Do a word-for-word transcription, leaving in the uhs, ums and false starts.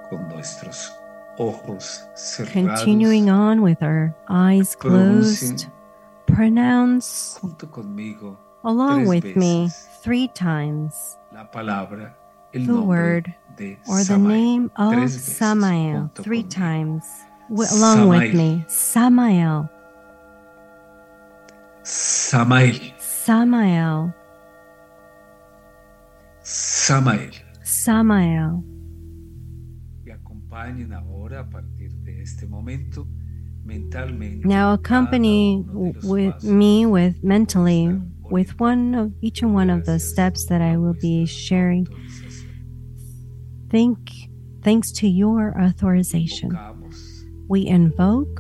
con nuestros ojos cerrados. Continuing on with our eyes closed, pronounce junto conmigo along tres with veces me three times la palabra, el the nombre word de or the Samael. name of Tres veces Samael junto three conmigo. times w- along with Samael. me. Samael, Samael. Samael, Samael. Samael. Y acompañen ahora a partir de este momento mentalmente. Now accompany cada uno de los with pasos me with por mentally estar with poniendo. one of each and one of the Gracias steps that I a will be vuestra sharing. autorización. Think thanks to your authorization. Invocamos We invoke